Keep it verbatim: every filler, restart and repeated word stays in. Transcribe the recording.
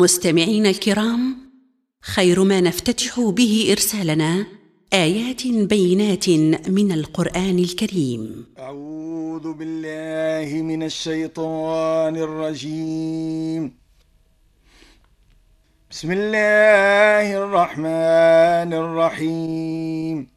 مستمعين الكرام، خير ما نفتتح به إرسالنا آيات بينات من القرآن الكريم. أعوذ بالله من الشيطان الرجيم. بسم الله الرحمن الرحيم.